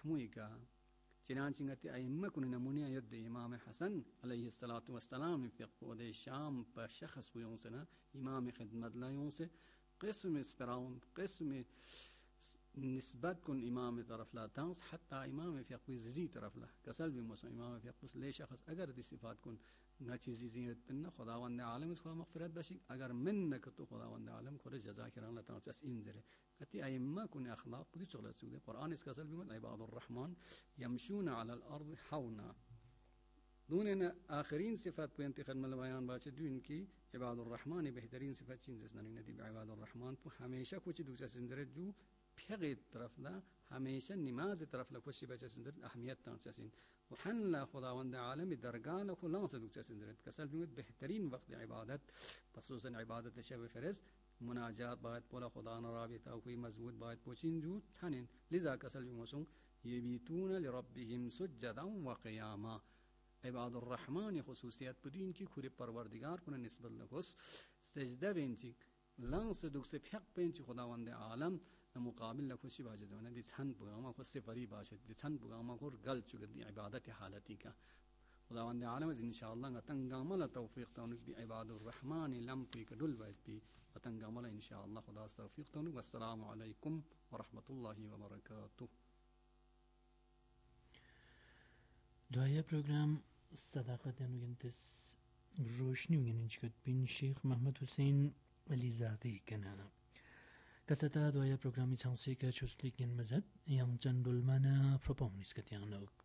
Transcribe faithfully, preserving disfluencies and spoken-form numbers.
فهمويكا چنانچه ائمه كن نمونه يد امام حسن عليه الصلاه والسلام في قود الشام بشخص بيونسنا امام خدمت لا يونس قسم سبراون قسم نسبت كن امام طرف لا تانس حتى امام في قوي زي طرف لا كسل بمس امام في قوس ليش شخص اگر دي صفات كن نچي زي بن خداوند عالم اس مغفرت بشي اگر منك تو خداوند عالم كور جزاء كران لا تانس انذر اتي ائمه كن اخلاق بدي شغله سود القران اس كسل بمن عباد الرحمن يمشون على الارض حونا دوننا آخرين صفات بنت خدمة البيان باچ دون کی عباد الرحمن بهترین صفات چین زسنن ندی عباد الرحمن تو همیشه کچھ دوسرا سندرت جو پیغی طرف لا همیشه نماز طرف لا کچھ بچ سندر اهمیت تان سین وحن لا خداوند عالم درگان کو لانس دوسرا سندرت کسل بیمت بهترین وقت عبادت خصوصا عبادت شب فرض مناجات باید پولا خدا نا رابطه او کوئی مضبوط باید پوچین جو تھانن لذا کسل بیمسون یبیتون لربهم سجدا وقیاما عباد الرحمن خصوصیت بدین کی خوری پروردگار کنه نسبت لکوس سجده بینچی لانس دوکس پیق بینچی خداوند عالم مقابل لکوسی باجه زمانه دی چند بگاما خود سفری باشه دی چند بگاما خور گل چوک دی عبادت حالتی کا خداوند عالم از انشاءالله تنگامل توفیق تونک دی عباد الرحمن لمپی کدل باید بی و تنگامل انشاءالله خدا توفیق تونک والسلام علیکم ورحمت الله وبرکاته. دعای پروگرام صداقت نوگنتس روشنی وگننچ کد بین شیخ محمد حسین علیزاده کنانا کستا دعای پروگرامی چانسی که چوسلیکن مزد یان چندول مانا پروپومنیس کتیانوک